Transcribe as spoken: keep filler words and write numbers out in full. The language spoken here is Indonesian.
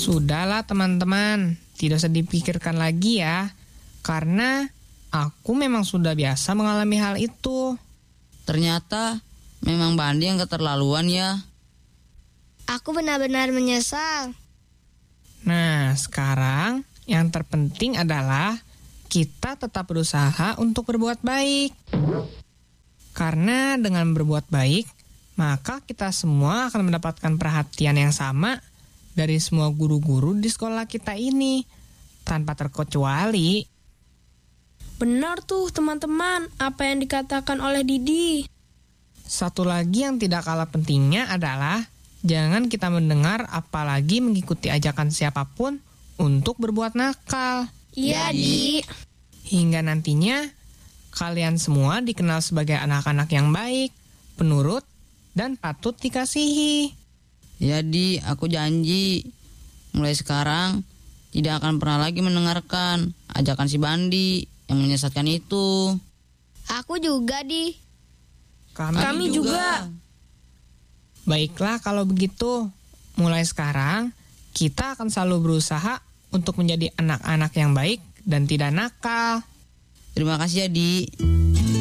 Sudahlah teman-teman, tidak usah dipikirkan lagi ya. Karena aku memang sudah biasa mengalami hal itu. Ternyata memang Bandi yang keterlaluan ya. Aku benar-benar menyesal. Nah, sekarang yang terpenting adalah kita tetap berusaha untuk berbuat baik. Karena dengan berbuat baik, maka kita semua akan mendapatkan perhatian yang sama dari semua guru-guru di sekolah kita ini, tanpa terkecuali. Benar tuh teman-teman, apa yang dikatakan oleh Didi. Satu lagi yang tidak kalah pentingnya adalah jangan kita mendengar apalagi mengikuti ajakan siapapun untuk berbuat nakal. Iya, Di. Hingga nantinya kalian semua dikenal sebagai anak-anak yang baik, penurut, dan patut dikasihi. Ya Di, aku janji mulai sekarang tidak akan pernah lagi mendengarkan ajakan si Bandi yang menyesatkan itu. Aku juga, Di. Kami, Kami juga. Baiklah kalau begitu, mulai sekarang kita akan selalu berusaha untuk menjadi anak-anak yang baik dan tidak nakal. Terima kasih ya Di.